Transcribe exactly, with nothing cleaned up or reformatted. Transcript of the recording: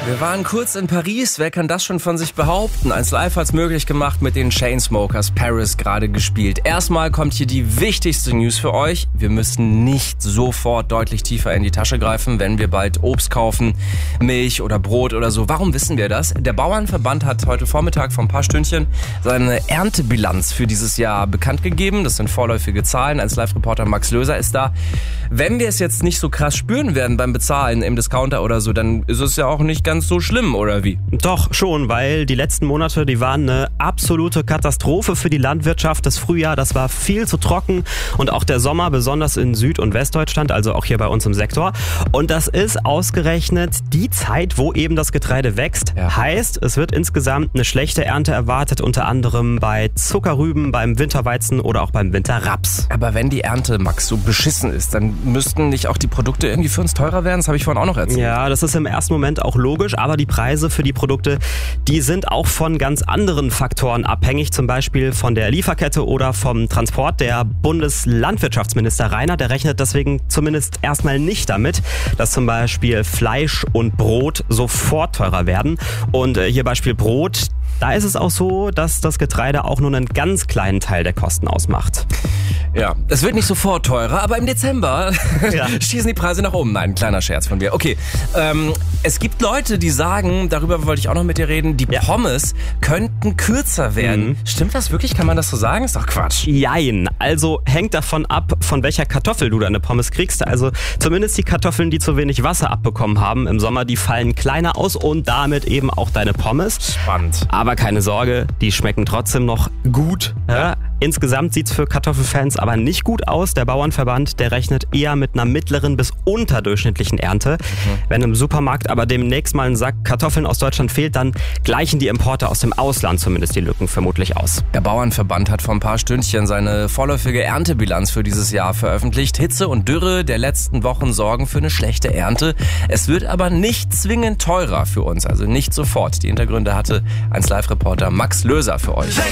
Wir waren kurz in Paris, wer kann das schon von sich behaupten? eins Live hat's möglich gemacht, mit den Chainsmokers Paris gerade gespielt. Erstmal kommt hier die wichtigste News für euch. Wir müssen nicht sofort deutlich tiefer in die Tasche greifen, wenn wir bald Obst kaufen, Milch oder Brot oder so. Warum wissen wir das? Der Bauernverband hat heute Vormittag vor ein paar Stündchen seine Erntebilanz für dieses Jahr bekannt gegeben. Das sind vorläufige Zahlen. eins Live-Reporter Max Löser ist da. Wenn wir es jetzt nicht so krass spüren werden beim Bezahlen im Discounter oder so, dann ist es ja auch nicht ganz so schlimm, oder wie? Doch, schon, weil die letzten Monate, die waren eine absolute Katastrophe für die Landwirtschaft. Das Frühjahr, das war viel zu trocken und auch der Sommer, besonders in Süd- und Westdeutschland, also auch hier bei uns im Sektor. Und das ist ausgerechnet die Zeit, wo eben das Getreide wächst. Ja. Heißt, es wird insgesamt eine schlechte Ernte erwartet, unter anderem bei Zuckerrüben, beim Winterweizen oder auch beim Winterraps. Aber wenn die Ernte, Max, so beschissen ist, dann müssten nicht auch die Produkte irgendwie für uns teurer werden? Das habe ich vorhin auch noch erzählt. Ja, das ist im ersten Moment auch logisch, aber die Preise für die Produkte, die sind auch von ganz anderen Faktoren abhängig, zum Beispiel von der Lieferkette oder vom Transport. Der Bundeslandwirtschaftsminister Rainer, der rechnet deswegen zumindest erstmal nicht damit, dass zum Beispiel Fleisch und Brot sofort teurer werden. Und hier Beispiel Brot, da ist es auch so, dass das Getreide auch nur einen ganz kleinen Teil der Kosten ausmacht. Ja, es wird nicht sofort teurer, aber im Dezember ja. schießen die Preise nach oben. Nein, ein kleiner Scherz von mir. Okay, ähm, es gibt Leute, die sagen, darüber wollte ich auch noch mit dir reden, die ja. Pommes könnten kürzer werden. Mhm. Stimmt das wirklich? Kann man das so sagen? Ist doch Quatsch. Jein. Also hängt davon ab, von welcher Kartoffel du deine Pommes kriegst. Also zumindest die Kartoffeln, die zu wenig Wasser abbekommen haben im Sommer, die fallen kleiner aus und damit eben auch deine Pommes. Spannend. Aber keine Sorge, die schmecken trotzdem noch gut. Ja? Insgesamt sieht's für Kartoffelfans aber nicht gut aus. Der Bauernverband, der rechnet eher mit einer mittleren bis unterdurchschnittlichen Ernte. Mhm. Wenn im Supermarkt aber demnächst mal ein Sack Kartoffeln aus Deutschland fehlt, dann gleichen die Importe aus dem Ausland zumindest die Lücken vermutlich aus. Der Bauernverband hat vor ein paar Stündchen seine vorläufige Erntebilanz für dieses Jahr veröffentlicht. Hitze und Dürre der letzten Wochen sorgen für eine schlechte Ernte. Es wird aber nicht zwingend teurer für uns, also nicht sofort. Die Hintergründe hatte eins Live-Reporter Max Löser für euch.